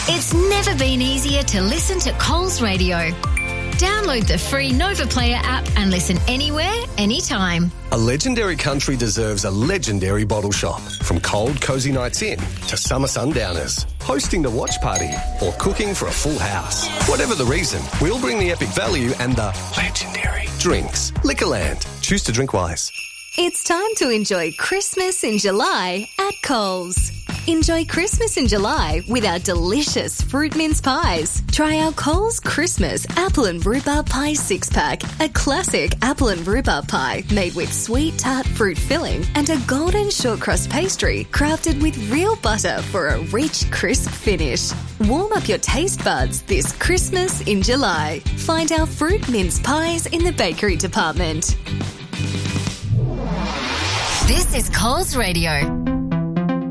It's never been easier to listen to Coles Radio. Download the free Nova Player app and listen anywhere, anytime. A legendary country deserves a legendary bottle shop. From cold, cosy nights in to summer sundowners, hosting the watch party or cooking for a full house. Whatever the reason, we'll bring the epic value and the legendary drinks. Liquorland. Choose to drink wise. It's time to enjoy Christmas in July at Coles. Enjoy Christmas in July with our delicious fruit mince pies. Try our Coles Christmas apple and rhubarb pie 6-pack, a classic apple and rhubarb pie made with sweet tart fruit filling and a golden short crust pastry crafted with real butter for a rich, crisp finish. Warm up your taste buds this Christmas in July. Find our fruit mince pies in the bakery department. This is Coles Radio.